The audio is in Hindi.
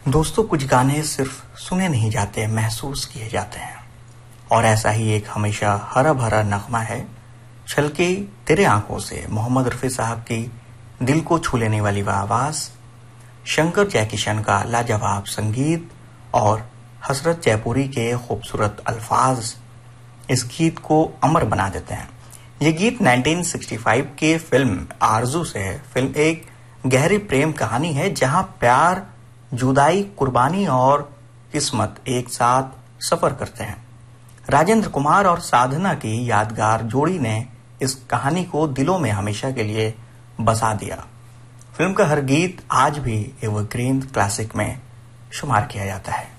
दोस्तों, कुछ गाने सिर्फ सुने नहीं जाते, महसूस किए जाते हैं। और ऐसा ही एक हमेशा हरा भरा नगमा है छलके तेरे आंखों से। मोहम्मद रफी साहब की दिल को छू लेने वाली वह आवाज, शंकर जयकिशन का लाजवाब संगीत और हसरत जयपुरी के खूबसूरत अल्फाज इस गीत को अमर बना देते हैं। ये गीत 1965 के फिल्म आरजू से है। फिल्म एक गहरी प्रेम कहानी है जहां प्यार, जुदाई, कुर्बानी और किस्मत एक साथ सफर करते हैं। राजेंद्र कुमार और साधना की यादगार जोड़ी ने इस कहानी को दिलों में हमेशा के लिए बसा दिया। फिल्म का हर गीत आज भी एवरग्रीन क्लासिक में शुमार किया जाता है।